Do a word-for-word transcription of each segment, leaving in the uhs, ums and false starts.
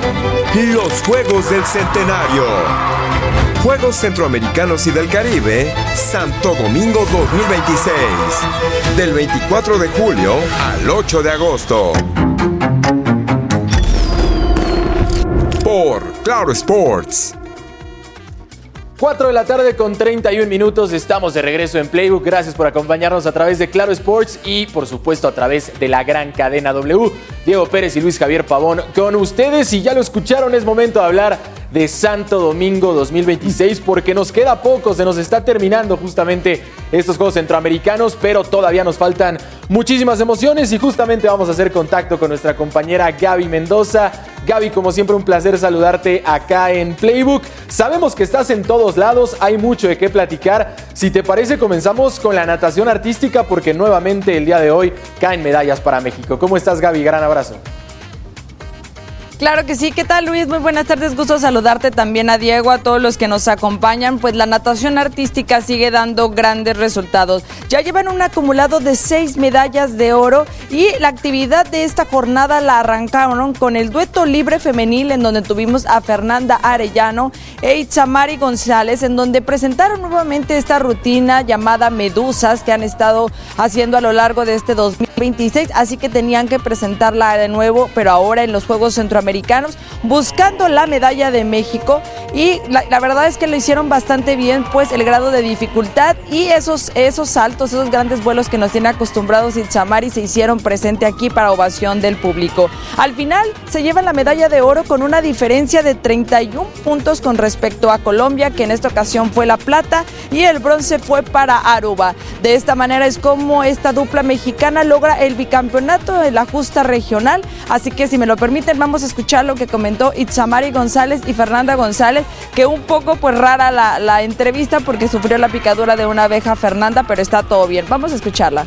Los Juegos del Centenario. Juegos Centroamericanos y del Caribe, Santo Domingo dos mil veintiséis. Del veinticuatro de julio al ocho de agosto. Por Claro Sports. cuatro de la tarde con treinta y un minutos, estamos de regreso en Playbook. Gracias por acompañarnos a través de Claro Sports y por supuesto a través de la gran cadena W. Diego Pérez y Luis Javier Pavón con ustedes, y ya lo escucharon, es momento de hablar de Santo Domingo dos mil veintiséis porque nos queda poco, se nos está terminando justamente estos Juegos Centroamericanos, pero todavía nos faltan muchísimas emociones y justamente vamos a hacer contacto con nuestra compañera Gaby Mendoza. Gaby, como siempre, un placer saludarte acá en Playbook. Sabemos que estás en todos lados, hay mucho de qué platicar. Si te parece, comenzamos con la natación artística porque nuevamente el día de hoy caen medallas para México. ¿Cómo estás, Gaby? Gran abrazo. Claro que sí. ¿Qué tal, Luis? Muy buenas tardes. Gusto saludarte también a Diego, a todos los que nos acompañan. Pues la natación artística sigue dando grandes resultados. Ya llevan un acumulado de seis medallas de oro y la actividad de esta jornada la arrancaron con el dueto libre femenil, en donde tuvimos a Fernanda Arellano e Itzamari González, en donde presentaron nuevamente esta rutina llamada Medusas que han estado haciendo a lo largo de este dos mil veintiséis, así que tenían que presentarla de nuevo, pero ahora en los Juegos Centroamericanos, buscando la medalla de México, y la, la verdad es que lo hicieron bastante bien, pues el grado de dificultad y esos, esos saltos, esos grandes vuelos que nos tiene acostumbrados Itzamari se hicieron presente aquí para ovación del público. Al final se lleva la medalla de oro con una diferencia de treinta y un puntos con respecto a Colombia, que en esta ocasión fue la plata, y el bronce fue para Aruba. De esta manera es como esta dupla mexicana logra el bicampeonato de la justa regional, así que si me lo permiten vamos a escuchar lo que comentó Itzamari González y Fernanda González, que un poco pues rara la, la entrevista porque sufrió la picadura de una abeja Fernanda, pero está todo bien. Vamos a escucharla.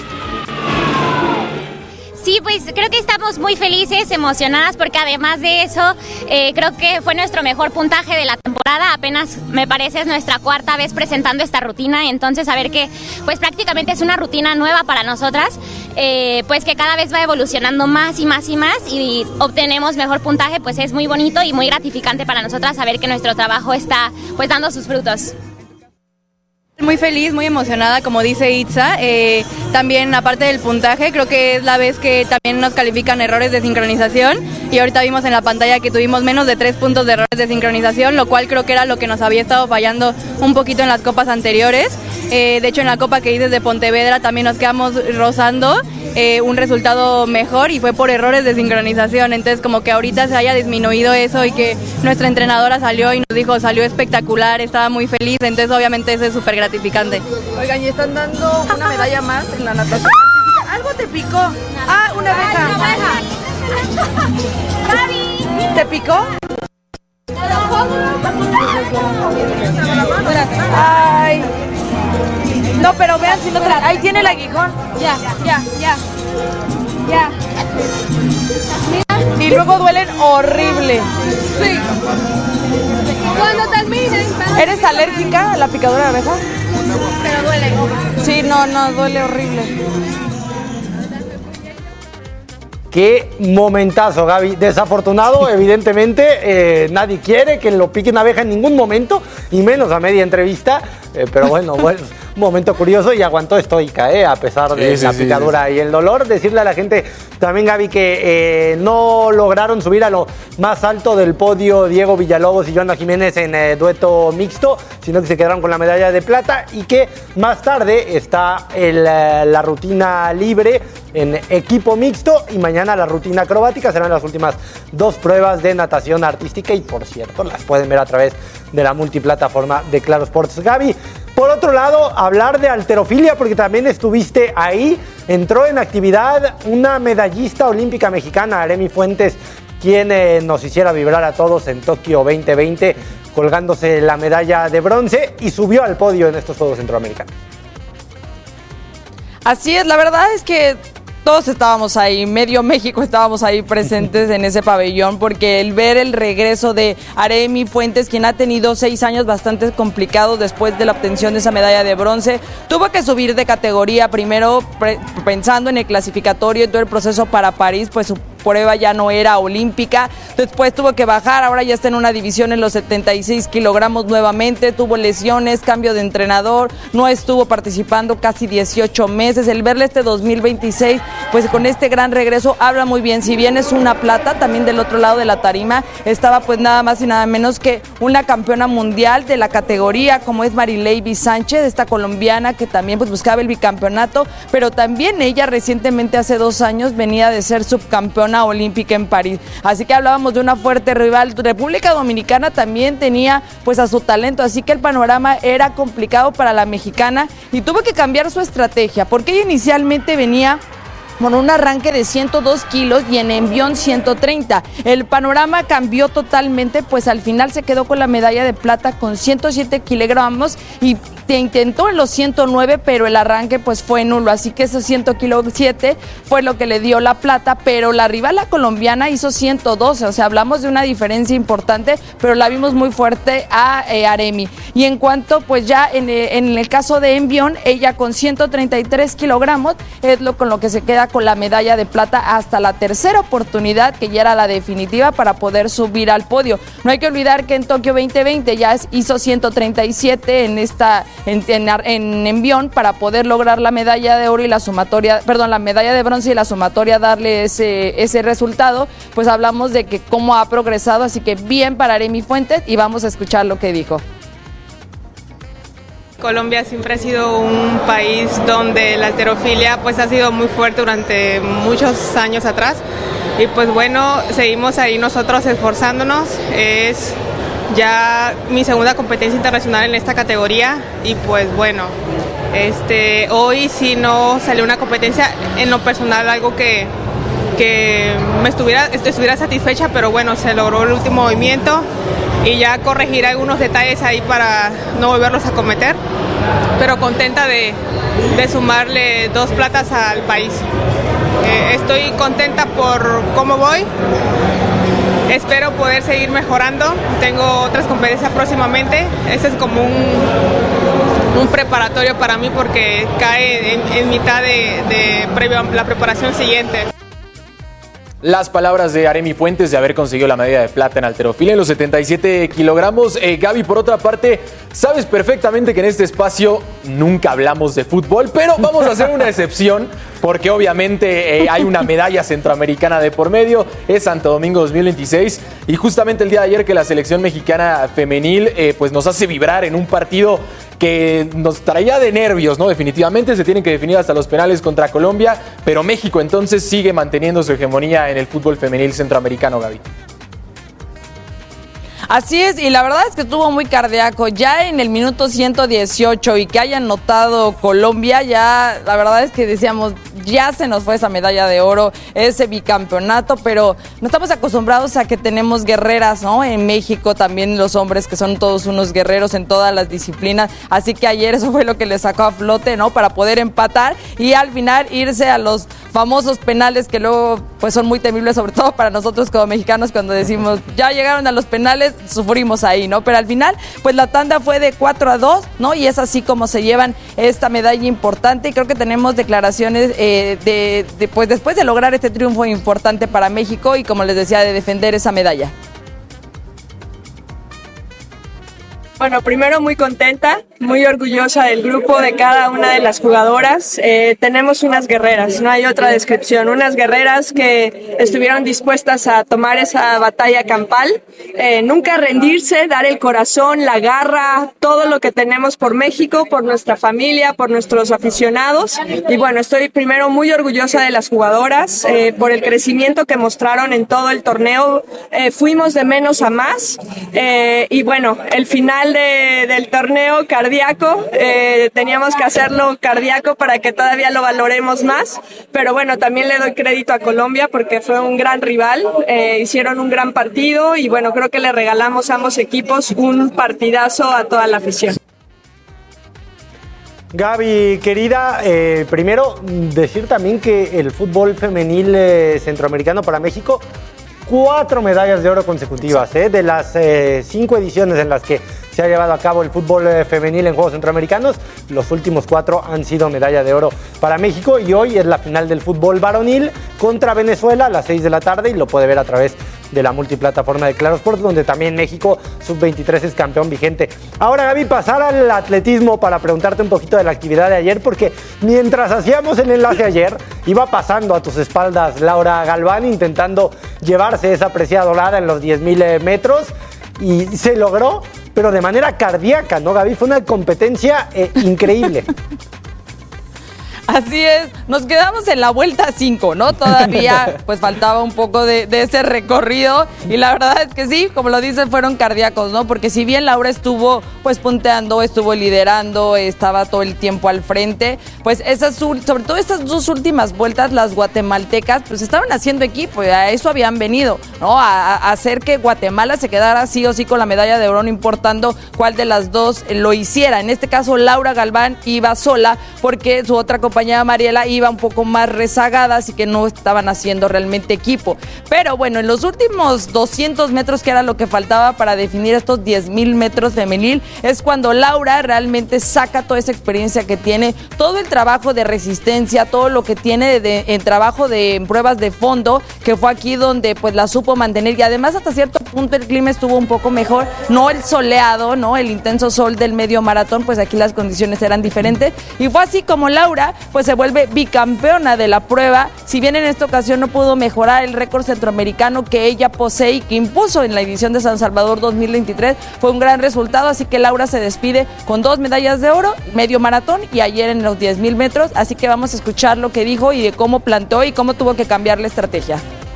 Sí, pues creo que estamos muy felices, emocionadas, porque además de eso, eh, creo que fue nuestro mejor puntaje de la temporada. Apenas, me parece, es nuestra cuarta vez presentando esta rutina, entonces a ver que pues prácticamente es una rutina nueva para nosotras, eh, pues que cada vez va evolucionando más y más y más y obtenemos mejor puntaje, pues es muy bonito y muy gratificante para nosotras saber que nuestro trabajo está pues dando sus frutos. Muy feliz, muy emocionada, como dice Itza. Eh, también, aparte del puntaje, creo que es la vez que también nos califican errores de sincronización, y ahorita vimos en la pantalla que tuvimos menos de tres puntos de errores de sincronización, lo cual creo que era lo que nos había estado fallando un poquito en las copas anteriores. Eh, de hecho, en la copa que dices de Pontevedra también nos quedamos rozando eh, un resultado mejor, y fue por errores de sincronización. Entonces, como que ahorita se haya disminuido eso y que nuestra entrenadora salió y nos dijo, salió espectacular, estaba muy feliz, entonces obviamente eso es súper gratificante. Oigan, y están dando una medalla más en la natación artística. ¿Algo te picó? Ah, una abeja. Una abeja. ¿Te picó? Ay. No, pero vean si no te la... Ahí tiene el aguijón. Ya, ya, ya. Ya. Y luego duelen horrible. Sí. Cuando terminen. ¿Eres alérgica a la picadura de abeja? Pero duele. Sí, no, no, duele horrible. Qué momentazo, Gaby. Desafortunado, evidentemente, eh, nadie quiere que lo pique una abeja en ningún momento, y menos a media entrevista. Eh, pero bueno, bueno, un momento curioso, y aguantó estoica, eh, a pesar de sí, la sí, picadura sí, sí. y el dolor. Decirle a la gente también, Gaby, que eh, no lograron subir a lo más alto del podio Diego Villalobos y Joana Jiménez en eh, dueto mixto, sino que se quedaron con la medalla de plata, y que más tarde está el, eh, la rutina libre en equipo mixto, y mañana la rutina acrobática. Serán las últimas dos pruebas de natación artística, y por cierto, las pueden ver a través de la multiplataforma de Claro Sports. Gaby, por otro lado, hablar de halterofilia, porque también estuviste ahí. Entró en actividad una medallista olímpica mexicana, Aremi Fuentes, quien eh, nos hiciera vibrar a todos en Tokio veinte veinte, colgándose la medalla de bronce, y subió al podio en estos Juegos Centroamericanos. Así es, la verdad es que todos estábamos ahí, medio México estábamos ahí presentes en ese pabellón, porque el ver el regreso de Aremi Fuentes, quien ha tenido seis años bastante complicados después de la obtención de esa medalla de bronce, tuvo que subir de categoría primero pre- pensando en el clasificatorio y todo el proceso para París, pues prueba ya no era olímpica. Después tuvo que bajar, ahora ya está en una división en los setenta y seis kilogramos nuevamente, tuvo lesiones, cambio de entrenador, no estuvo participando casi dieciocho meses. El verle este dos mil veintiséis, pues con este gran regreso, habla muy bien. Si bien es una plata, también del otro lado de la tarima estaba pues nada más y nada menos que una campeona mundial de la categoría, como es Marileiby Sánchez, esta colombiana que también pues buscaba el bicampeonato, pero también ella recientemente, hace dos años, venía de ser subcampeona olímpica en París. Así que hablábamos de una fuerte rival. República Dominicana también tenía pues a su talento, así que el panorama era complicado para la mexicana y tuvo que cambiar su estrategia, porque ella inicialmente venía con un arranque de ciento dos kilos y en envión ciento treinta. El panorama cambió totalmente, pues al final se quedó con la medalla de plata con ciento siete kilogramos y te intentó en los ciento nueve, pero el arranque pues fue nulo, así que esos ciento siete fue lo que le dio la plata, pero la rival, la colombiana, hizo ciento doce, o sea, hablamos de una diferencia importante, pero la vimos muy fuerte a eh, Aremi. Y en cuanto pues ya en, en el caso de envión, ella con ciento treinta y tres kilogramos es lo con lo que se queda con la medalla de plata hasta la tercera oportunidad, que ya era la definitiva para poder subir al podio. No hay que olvidar que en Tokio veinte veinte ya hizo ciento treinta y siete en esta en, en, en envión para poder lograr la medalla de oro y la sumatoria, perdón, la medalla de bronce y la sumatoria darle ese, ese resultado. Pues hablamos de que cómo ha progresado, así que bien para Aremi Fuentes y vamos a escuchar lo que dijo. Colombia siempre ha sido un país donde la halterofilia pues ha sido muy fuerte durante muchos años atrás y pues bueno, seguimos ahí nosotros esforzándonos. Es ya mi segunda competencia internacional en esta categoría y pues bueno, este, hoy sí no salió una competencia en lo personal, algo que, que me estuviera, estuviera satisfecha, pero bueno, se logró el último movimiento y ya corregir algunos detalles ahí para no volverlos a cometer, pero contenta de, de sumarle dos platas al país. Eh, estoy contenta por cómo voy, espero poder seguir mejorando, tengo otras competencias próximamente, este es como un, un preparatorio para mí porque cae en, en mitad de, de previo a la preparación siguiente. Las palabras de Aremi Fuentes de haber conseguido la medalla de plata en halterofilia en los setenta y siete kilogramos. Eh, Gaby, por otra parte, sabes perfectamente que en este espacio nunca hablamos de fútbol, pero vamos a hacer una excepción porque obviamente eh, hay una medalla centroamericana de por medio, es Santo Domingo dos mil veintiséis y justamente el día de ayer que la selección mexicana femenil eh, pues nos hace vibrar en un partido que nos traía de nervios, ¿no? Definitivamente se tienen que definir hasta los penales contra Colombia, pero México entonces sigue manteniendo su hegemonía en el fútbol femenil centroamericano, Gaby. Así es, y la verdad es que estuvo muy cardíaco. Ya en el minuto ciento dieciocho y que hayan notado Colombia, ya la verdad es que decíamos, ya se nos fue esa medalla de oro, ese bicampeonato, pero no estamos acostumbrados a que tenemos guerreras, ¿no? En México también los hombres que son todos unos guerreros en todas las disciplinas, así que ayer eso fue lo que le sacó a flote, ¿no? Para poder empatar y al final irse a los famosos penales que luego pues son muy temibles, sobre todo para nosotros como mexicanos cuando decimos, ya llegaron a los penales, sufrimos ahí, ¿no? Pero al final, pues la tanda fue de cuatro a dos, ¿no? Y es así como se llevan esta medalla importante y creo que tenemos declaraciones eh, de, de, pues después de lograr este triunfo importante para México y como les decía, de defender esa medalla. Bueno, primero muy contenta, muy orgullosa del grupo, de cada una de las jugadoras. Eh, tenemos unas guerreras, no hay otra descripción, unas guerreras que estuvieron dispuestas a tomar esa batalla campal, eh, nunca rendirse, dar el corazón, la garra, todo lo que tenemos por México, por nuestra familia, por nuestros aficionados. Y bueno, estoy primero muy orgullosa de las jugadoras, eh, por el crecimiento que mostraron en todo el torneo. Eh, fuimos de menos a más eh, y bueno, el final De, del torneo cardíaco, eh, teníamos que hacerlo cardíaco para que todavía lo valoremos más, pero bueno, también le doy crédito a Colombia porque fue un gran rival, eh, hicieron un gran partido y bueno, creo que le regalamos a ambos equipos un partidazo a toda la afición. Gaby, querida, eh, primero decir también que el fútbol femenil eh, centroamericano para México, cuatro medallas de oro consecutivas, ¿eh? De las eh, cinco ediciones en las que se ha llevado a cabo el fútbol eh, femenil en Juegos Centroamericanos. Los últimos cuatro han sido medalla de oro para México y hoy es la final del fútbol varonil contra Venezuela a las seis de la tarde y lo puede ver a través de la multiplataforma de Claro Sports, donde también México sub veintitrés es campeón vigente. Ahora, Gaby, pasar al atletismo para preguntarte un poquito de la actividad de ayer, porque mientras hacíamos el enlace ayer, iba pasando a tus espaldas Laura Galván intentando llevarse esa preciada dorada en los diez mil metros y se logró, pero de manera cardíaca, ¿no, Gaby? Fue una competencia eh, increíble. Así es, nos quedamos en la vuelta cinco, ¿no? Todavía pues faltaba un poco de, de ese recorrido y la verdad es que sí, como lo dicen, fueron cardíacos, ¿no? Porque si bien Laura estuvo pues punteando, estuvo liderando, estaba todo el tiempo al frente, pues esas, sobre todo estas dos últimas vueltas, las guatemaltecas pues estaban haciendo equipo y a eso habían venido, ¿no? A, a hacer que Guatemala se quedara sí o sí con la medalla de oro, no importando cuál de las dos lo hiciera. En este caso, Laura Galván iba sola porque su otra compañera compañera Mariela iba un poco más rezagada, así que no estaban haciendo realmente equipo. Pero bueno, en los últimos doscientos metros, que era lo que faltaba para definir estos diez mil metros femenil, es cuando Laura realmente saca toda esa experiencia que tiene, todo el trabajo de resistencia, todo lo que tiene de, en trabajo de en pruebas de fondo, que fue aquí donde pues la supo mantener, y además hasta cierto punto el clima estuvo un poco mejor, no el soleado, no el intenso sol del medio maratón, pues aquí las condiciones eran diferentes, y fue así como Laura pues se vuelve bicampeona de la prueba. Si bien en esta ocasión no pudo mejorar el récord centroamericano que ella posee y que impuso en la edición de San Salvador dos mil veintitrés, fue un gran resultado, así que Laura se despide con dos medallas de oro, medio maratón y ayer en los diez mil metros, así que vamos a escuchar lo que dijo y de cómo planteó y cómo tuvo que cambiar la estrategia.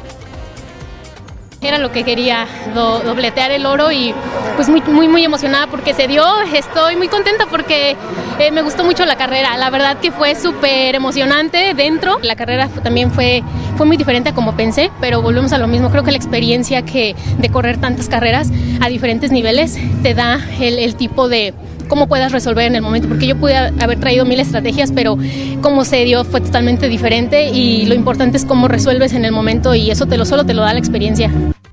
Era lo que quería, do, dobletear el oro, y pues muy, muy, muy emocionada porque se dio. Estoy muy contenta porque eh, me gustó mucho la carrera. La verdad que fue súper emocionante dentro. La carrera también fue, fue muy diferente a como pensé, pero volvemos a lo mismo. Creo que la experiencia que de correr tantas carreras a diferentes niveles te da el, el tipo de cómo puedas resolver en el momento, porque yo pude haber traído mil estrategias, pero cómo se dio fue totalmente diferente, y lo importante es cómo resuelves en el momento, y eso te lo solo te lo da la experiencia.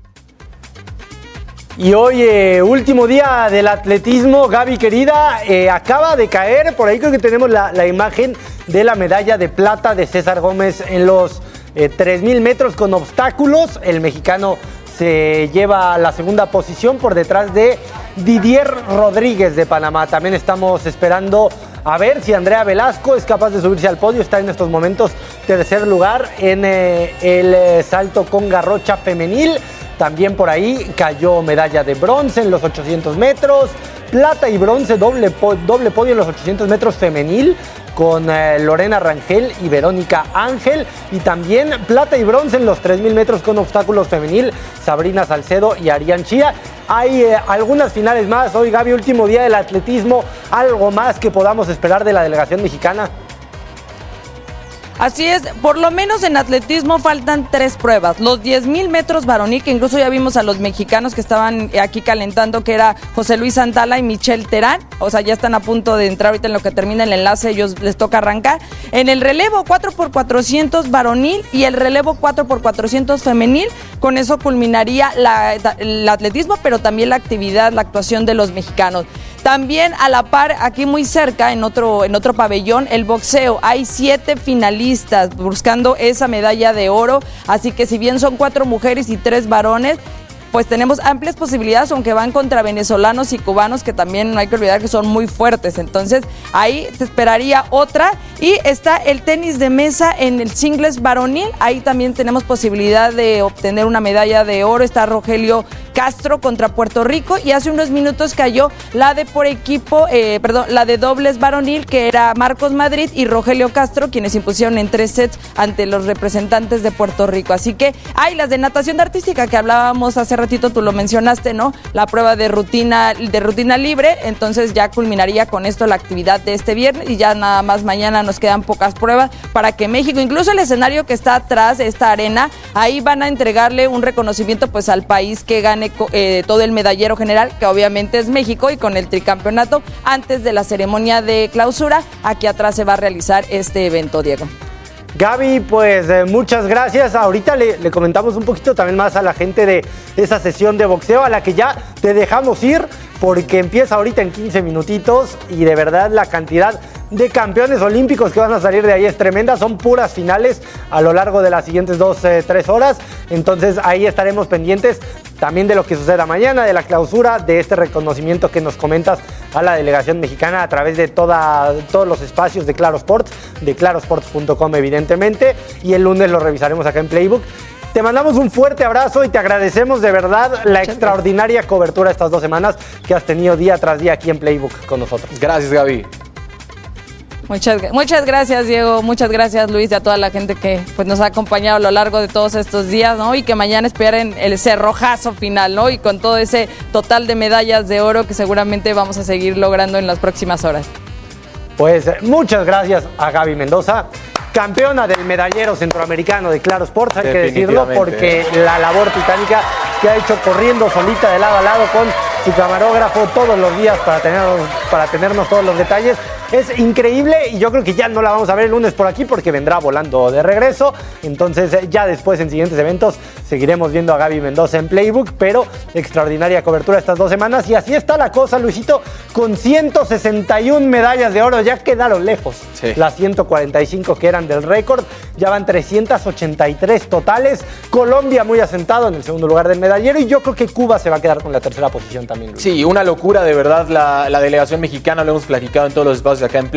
Y hoy, eh, último día del atletismo, Gaby querida, eh, acaba de caer, por ahí creo que tenemos la, la imagen de la medalla de plata de César Gómez en los eh, tres mil metros con obstáculos. El mexicano se lleva la segunda posición por detrás de Didier Rodríguez de Panamá. También estamos esperando a ver si Andrea Velasco es capaz de subirse al podio. Está en estos momentos tercer lugar en eh, el eh, salto con garrocha femenil. También por ahí cayó medalla de bronce en los ochocientos metros, plata y bronce, doble, po- doble podio en los ochocientos metros femenil con eh, Lorena Rangel y Verónica Ángel, y también plata y bronce en los tres mil metros con obstáculos femenil, Sabrina Salcedo y Arián Chía. Hay eh, algunas finales más hoy, Gaby, último día del atletismo. ¿Algo más que podamos esperar de la delegación mexicana? Así es, por lo menos en atletismo faltan tres pruebas. Los diez mil metros varonil, que incluso ya vimos a los mexicanos que estaban aquí calentando, que era José Luis Santala y Michelle Terán. O sea, ya están a punto de entrar ahorita en lo que termina el enlace, ellos les toca arrancar. En el relevo cuatro por cuatrocientos varonil y el relevo cuatro por cuatrocientos femenil, con eso culminaría la, el atletismo, pero también la actividad, la actuación de los mexicanos. También a la par, aquí muy cerca, en otro, en otro pabellón, el boxeo. Hay siete finalistas buscando esa medalla de oro, así que si bien son cuatro mujeres y tres varones, pues tenemos amplias posibilidades, aunque van contra venezolanos y cubanos, que también no hay que olvidar que son muy fuertes. Entonces, ahí te esperaría otra. Y está el tenis de mesa en el singles varonil. Ahí también tenemos posibilidad de obtener una medalla de oro. Está Rogelio Castro contra Puerto Rico. Y hace unos minutos cayó la de por equipo, eh, perdón, la de dobles varonil, que era Marcos Madrid y Rogelio Castro, quienes impusieron en tres sets ante los representantes de Puerto Rico. Así que hay las de natación artística que hablábamos hace ratito, tú lo mencionaste, ¿no? La prueba de rutina, de rutina libre. Entonces ya culminaría con esto la actividad de este viernes, y ya nada más mañana nos quedan pocas pruebas para que México, incluso el escenario que está atrás de esta arena, ahí van a entregarle un reconocimiento pues al país que gane eh, todo el medallero general, que obviamente es México, y con el tricampeonato antes de la ceremonia de clausura. Aquí atrás se va a realizar este evento, Diego. Gaby, pues eh, muchas gracias. Ahorita le, le comentamos un poquito también más a la gente de esa sesión de boxeo a la que ya te dejamos ir, porque empieza ahorita en quince minutitos y de verdad la cantidad de campeones olímpicos que van a salir de ahí es tremenda. Son puras finales a lo largo de las siguientes dos, eh, tres horas. Entonces ahí estaremos pendientes también de lo que suceda mañana, de la clausura, de este reconocimiento que nos comentas a la delegación mexicana a través de toda, todos los espacios de Claro Sports, de claro sports punto com evidentemente. Y el lunes lo revisaremos acá en Playbook. Te mandamos un fuerte abrazo y te agradecemos de verdad la extraordinaria cobertura estas dos semanas que has tenido día tras día aquí en Playbook con nosotros. Gracias, Gaby. Muchas, muchas gracias, Diego. Muchas gracias, Luis, y a toda la gente que pues, nos ha acompañado a lo largo de todos estos días, ¿no? Y que mañana esperen el cerrojazo final, ¿no? Y con todo ese total de medallas de oro que seguramente vamos a seguir logrando en las próximas horas. Pues muchas gracias a Gaby Mendoza, campeona del medallero centroamericano de Claro Sports, hay que decirlo, porque la labor titánica que ha hecho corriendo solita de lado a lado con su camarógrafo todos los días para, tener, para tenernos todos los detalles. Es increíble y yo creo que ya no la vamos a ver el lunes por aquí porque vendrá volando de regreso. Entonces ya después en siguientes eventos seguiremos viendo a Gaby Mendoza en Playbook, pero extraordinaria cobertura estas dos semanas. Y así está la cosa, Luisito, con ciento sesenta y una medallas de oro. Ya quedaron lejos sí. las ciento cuarenta y cinco que eran del récord. Ya van trescientas ochenta y tres totales. Colombia muy asentado en el segundo lugar del medallero y yo creo que Cuba se va a quedar con la tercera posición también, Luis. Sí, una locura de verdad la, la delegación mexicana, lo hemos platicado en todos los espacios acá en